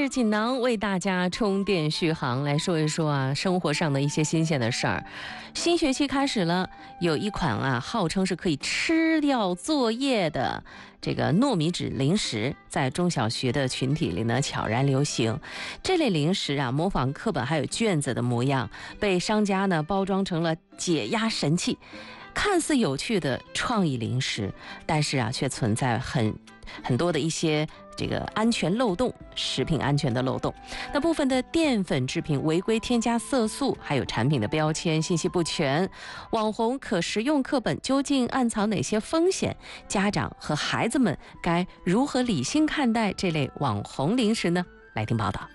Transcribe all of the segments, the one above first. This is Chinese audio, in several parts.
日锦囊为大家充电续航，来说一说生活上的一些新鲜的事儿。新学期开始了，有一款号称是可以吃掉作业的这个糯米纸零食，在中小学的群体里呢悄然流行。这类零食模仿课本还有卷子的模样，被商家呢包装成了解压神器。看似有趣的创意零食，但是却存在很多的一些这个安全漏洞，食品安全的漏洞。那部分的淀粉制品违规添加色素，还有产品的标签信息不全，网红可食用课本究竟暗藏哪些风险？家长和孩子们该如何理性看待这类网红零食呢？来听报道。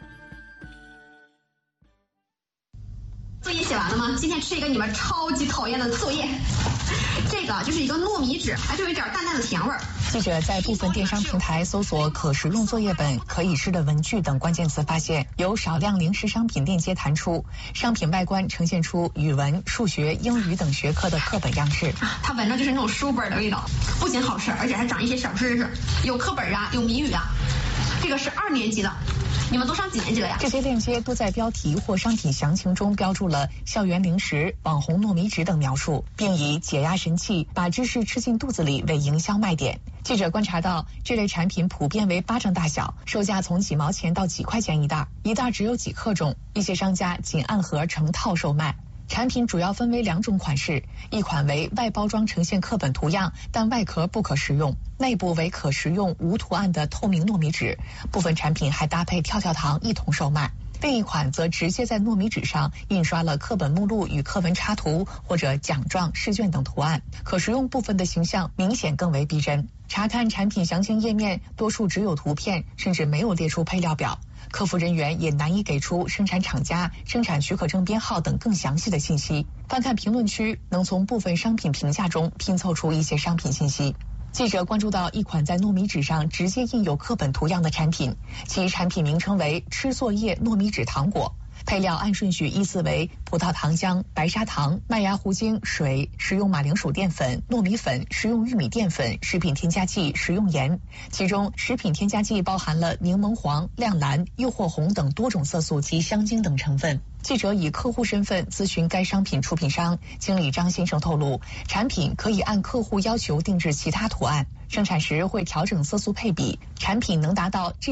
作业写完了吗？今天吃一个你们超级讨厌的作业，这个就是一个糯米纸，还是有一点淡淡的甜味儿。 记者在部分电商平台搜索可食用作业本、可以吃的文具等关键词，发现有少量零食商品链接弹出，商品外观呈现出语文、数学、英语等学科的课本样式。 它闻着就是那种书本的味道，不仅好吃，而且还长一些小知识，有课本有谜语这个是2年级的。你们都上几年级了呀？ 这些链接都在标题或商品详情中标注了校园零食、网红糯米纸等描述，并以解压神器、把知识吃进肚子里为营销卖点。记者观察到，这类产品普遍为巴掌大小，售价从几毛钱到几块钱一袋，一袋只有几克重，一些商家仅按盒成套售卖。产品主要分为2种款式，一款为外包装呈现课本图样，但外壳不可食用，内部为可食用无图案的透明糯米纸，部分产品还搭配跳跳糖一同售卖。另一款则直接在糯米纸上印刷了课本目录与课文插图或者奖状、试卷等图案，可食用部分的形象明显更为逼真。查看产品详情页面，多数只有图片，甚至没有列出配料表。客服人员也难以给出生产厂家、生产许可证编号等更详细的信息。翻看评论区，能从部分商品评价中拼凑出一些商品信息。记者关注到一款在糯米纸上直接印有课本图样的产品，其产品名称为吃作业糯米纸糖果。配料按顺序依次为葡萄糖浆、白砂糖、麦芽糊精、水、食用马铃薯淀粉、糯米粉、食用玉米淀粉、食品添加剂、食用盐。其中，食品添加剂包含了柠檬黄、亮蓝、诱惑红等多种色素及香精等成分。记者以客户身份咨询该商品出品商，经理张先生透露，产品可以按客户要求定制其他图案，生产时会调整色素配比，产品能达到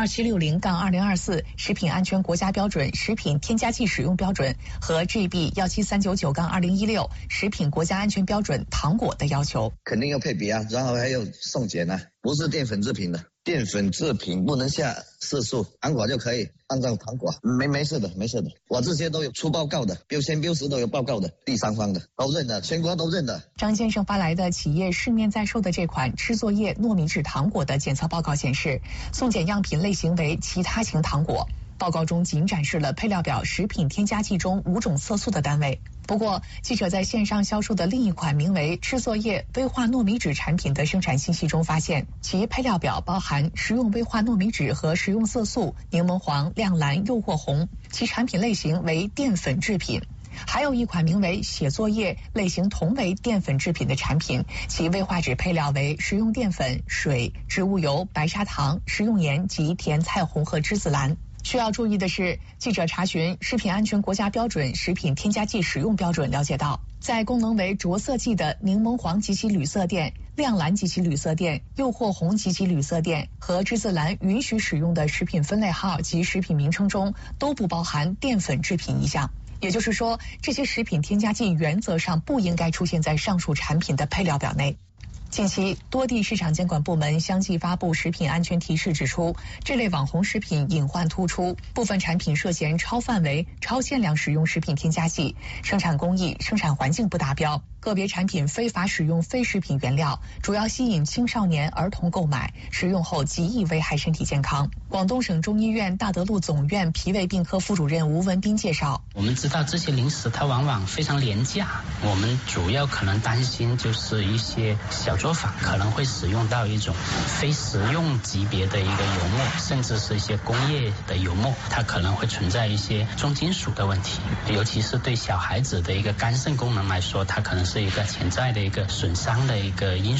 GB2760-2024 食品安全国家标准食品添加剂使用标准和 GB17399-2016 食品国家安全标准糖果的要求。 肯定要配比然后还有送检不是淀粉制品的。淀粉制品不能下色素，糖果就可以按照糖果，没事的，我这些都有出报告的，标签标识都有报告的，第三方的都认的，全国都认的。 张先生发来的企业市面在售的这款吃作业糯米纸糖果的检测报告显示，送检样品类型为其他型糖果。报告中仅展示了配料表食品添加剂中5种色素的单位。不过，记者在线上销售的另一款名为“吃作业微化糯米纸”产品的生产信息中发现，其配料表包含食用微化糯米纸和食用色素、柠檬黄、亮蓝、诱惑红，其产品类型为淀粉制品。还有一款名为“写作业”，类型同为淀粉制品的产品，其微化纸配料为食用淀粉、水、植物油、白砂糖、食用盐及甜菜红和栀子蓝。需要注意的是，记者查询食品安全国家标准食品添加剂使用标准，了解到，在功能为着色剂的柠檬黄及其铝色垫、亮蓝及其铝色垫、诱惑红及其铝色垫和栀子蓝允许使用的食品分类号及食品名称中，都不包含淀粉制品一项。也就是说，这些食品添加剂原则上不应该出现在上述产品的配料表内。近期，多地市场监管部门相继发布食品安全提示，指出这类网红食品隐患突出，部分产品涉嫌超范围、超限量使用食品添加剂，生产工艺、生产环境不达标。个别产品非法使用非食品原料，主要吸引青少年儿童购买，食用后极易危害身体健康。广东省中医院大德路总院脾胃病科副主任吴文斌介绍， 我们知道这些零食它往往非常廉价，我们主要可能担心就是一些小作坊可能会使用到一种非食用级别的一个油墨，甚至是一些工业的油墨，它可能会存在一些重金属的问题，尤其是对小孩子的一个肝肾功能来说，它可能是一个潜在的一个损伤的一个因素。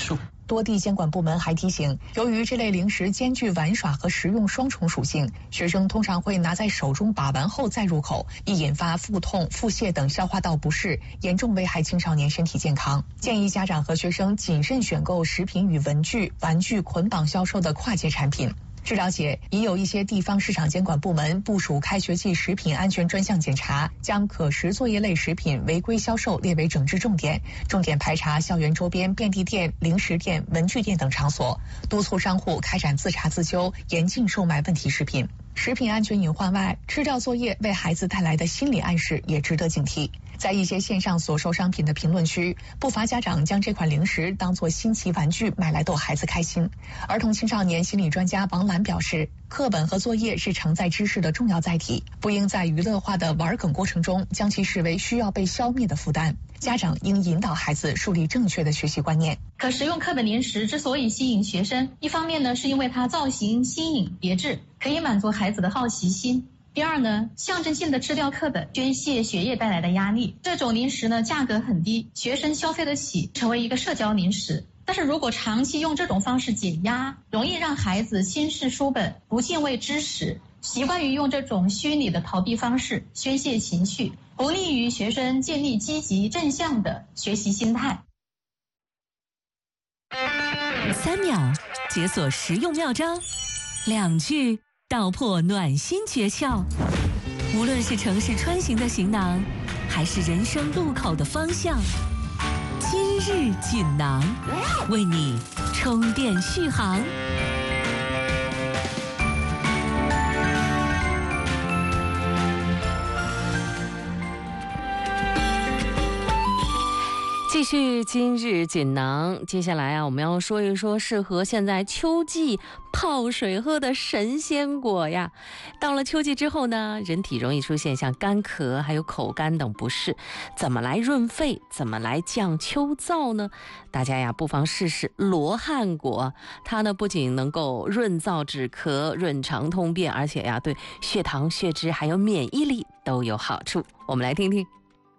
多地监管部门还提醒，由于这类零食兼具玩耍和食用双重属性，学生通常会拿在手中把玩后再入口，易引发腹痛、腹泻等消化道不适，严重危害青少年身体健康。建议家长和学生谨慎选购食品与文具、玩具捆绑销售的跨界产品。据了解，已有一些地方市场监管部门部署开学季食品安全专项检查，将可食作业类食品违规销售列为整治重点，重点排查校园周边便利店、零食店、文具店等场所，督促商户开展自查自纠，严禁售卖问题食品。食品安全隐患外，吃掉作业为孩子带来的心理暗示也值得警惕。在一些线上所售商品的评论区，不乏家长将这款零食当作新奇玩具买来逗孩子开心。儿童青少年心理专家王兰表示，课本和作业是承载知识的重要载体，不应在娱乐化的玩梗过程中将其视为需要被消灭的负担。家长应引导孩子树立正确的学习观念。 可食用课本零食之所以吸引学生，一方面呢是因为它造型新颖别致，可以满足孩子的好奇心。第二呢，象征性的吃掉课本，宣泄学业带来的压力。这种零食呢，价格很低，学生消费得起，成为一个社交零食。但是如果长期用这种方式解压，容易让孩子轻视书本，不敬畏知识，习惯于用这种虚拟的逃避方式宣泄情绪，不利于学生建立积极正向的学习心态。 3秒解锁实用妙招，2句道破暖心诀窍。无论是城市穿行的行囊，还是人生路口的方向，今日锦囊为你充电续航。 继续今日锦囊，接下来啊，我们要说一说适合现在秋季泡水喝的神仙果呀。到了秋季之后呢，人体容易出现像干咳还有口干等不适，怎么来润肺，怎么来降秋燥呢？大家呀不妨试试罗汉果，它呢不仅能够润燥止咳、润肠通便，而且呀对血糖、血脂还有免疫力都有好处。我们来听听。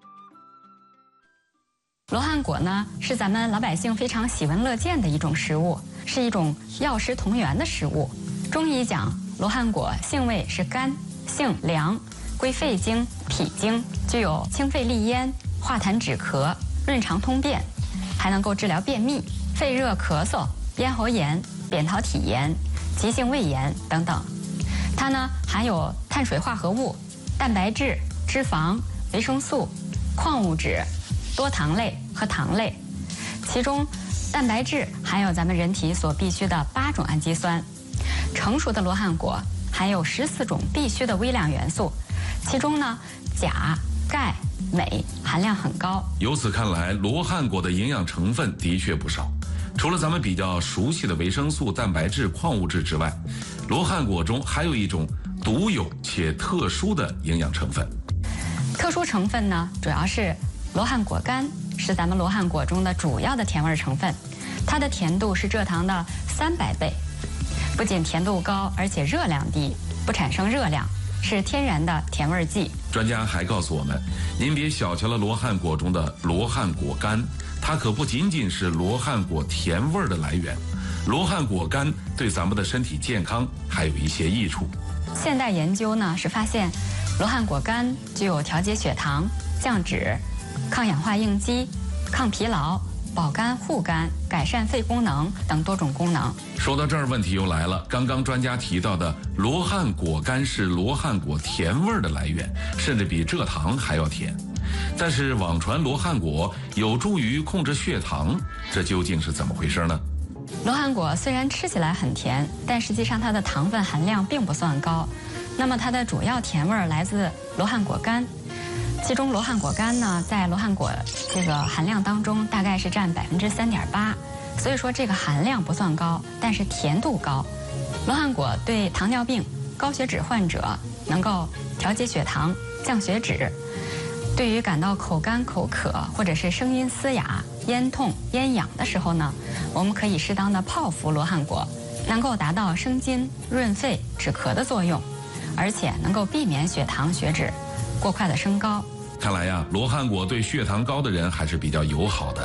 罗汉果呢，是咱们老百姓非常喜闻乐见的一种食物，是一种药食同源的食物。中医讲，罗汉果性味是甘，性凉，归肺经、脾经，具有清肺利咽、化痰止咳、润肠通便，还能够治疗便秘、肺热咳嗽、咽喉炎、扁桃体炎、急性胃炎等等。它呢含有碳水化合物、蛋白质、脂肪、维生素、矿物质、多糖类和糖类，其中蛋白质含有咱们人体所必需的8种氨基酸。成熟的罗汉果含有14种必需的微量元素，其中呢钾、钙、镁含量很高。 由此看来，罗汉果的营养成分的确不少。除了咱们比较熟悉的维生素、蛋白质、矿物质之外，罗汉果中还有一种独有且特殊的营养成分。 特殊成分呢，主要是罗汉果苷，是咱们罗汉果中的主要的甜味成分，它的甜度是蔗糖的300倍，不仅甜度高，而且热量低，不产生热量，是天然的甜味剂。 专家还告诉我们，您别小瞧了罗汉果中的罗汉果苷，它可不仅仅是罗汉果甜味的来源，罗汉果苷对咱们的身体健康还有一些益处。 现代研究呢是发现，罗汉果苷具有调节血糖、降脂、抗氧化应激、抗疲劳、保肝护肝、改善肺功能等多种功能。 说到这儿，问题又来了。刚刚专家提到的罗汉果苷是罗汉果甜味的来源，甚至比蔗糖还要甜。但是网传罗汉果有助于控制血糖，这究竟是怎么回事呢？ 罗汉果虽然吃起来很甜，但实际上它的糖分含量并不算高。那么它的主要甜味来自罗汉果苷。其中罗汉果苷呢，在罗汉果这个含量当中大概是占3.8%，所以说这个含量不算高，但是甜度高。罗汉果对糖尿病、高血脂患者能够调节血糖、降血脂。对于感到口干口渴或者是声音嘶哑、咽痛、咽痒的时候呢，我们可以适当的泡服罗汉果，能够达到生津、润肺、止咳的作用，而且能够避免血糖、血脂过快的升高。 看来呀，罗汉果对血糖高的人还是比较友好的，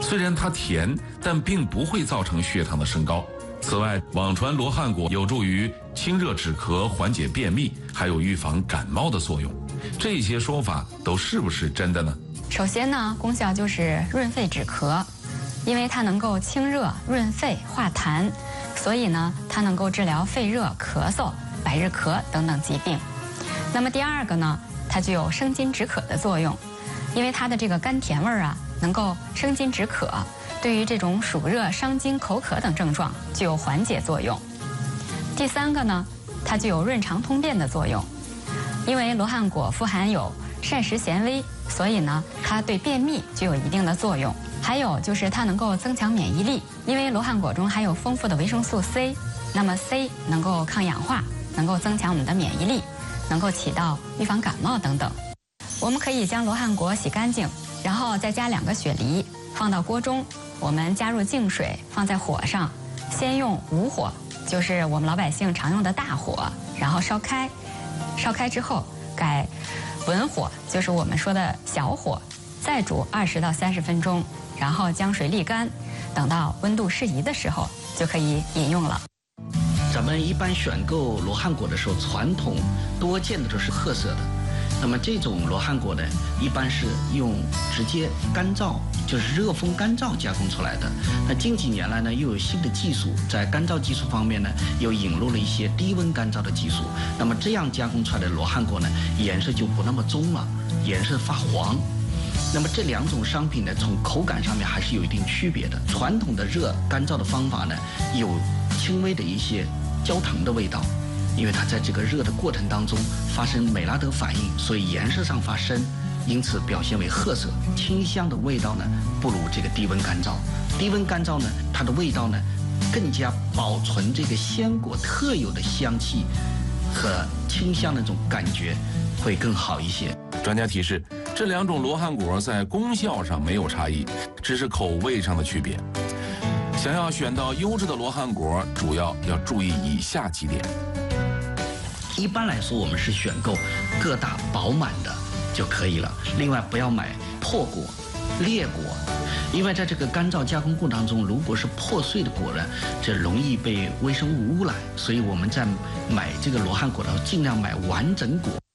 虽然它甜，但并不会造成血糖的升高。此外，网传罗汉果有助于清热止咳、缓解便秘，还有预防感冒的作用。这些说法都是不是真的呢？ 首先呢，功效就是润肺止咳，因为它能够清热、润肺、化痰，所以呢，它能够治疗肺热、咳嗽、百日咳等等疾病。那么第二个呢，它具有生津止渴的作用，因为它的这个甘甜味儿啊，能够生津止渴，对于这种暑热、伤津、口渴等症状具有缓解作用。第三个呢，它具有润肠通便的作用，因为罗汉果富含有膳食纤维，所以呢，它对便秘具有一定的作用。还有就是它能够增强免疫力，因为罗汉果中含有丰富的维生素 C， 那么 C 能够抗氧化，能够增强我们的免疫力，能够起到预防感冒等等。我们可以将罗汉果洗干净，然后再加2个雪梨，放到锅中，我们加入净水，放在火上，先用无火，就是我们老百姓常用的大火，然后烧开，烧开之后改文火，就是我们说的小火，再煮20到30分钟，然后将水沥干，等到温度适宜的时候就可以饮用了。 咱们一般选购罗汉果的时候，传统多见的都是褐色的。那么这种罗汉果呢，一般是用直接干燥，就是热风干燥加工出来的。那近几年来呢，又有新的技术，在干燥技术方面呢，又引入了一些低温干燥的技术。那么这样加工出来的罗汉果呢，颜色就不那么棕了，颜色发黄。那么这2种商品呢，从口感上面还是有一定区别的。传统的热干燥的方法呢，有轻微的一些焦糖的味道，因为它在这个热的过程当中发生美拉德反应，所以颜色上发深，因此表现为褐色。清香的味道呢，不如这个低温干燥。低温干燥呢，它的味道呢，更加保存这个鲜果特有的香气和清香的那种感觉，会更好一些。 专家提示，这2种罗汉果在功效上没有差异，只是口味上的区别。想要选到优质的罗汉果，主要要注意以下几点。 一般来说，我们是选购个大饱满的就可以了。另外，不要买破果、裂果，因为在这个干燥加工过程当中，如果是破碎的果呢，这容易被微生物污染。所以我们在买这个罗汉果的时候，尽量买完整果。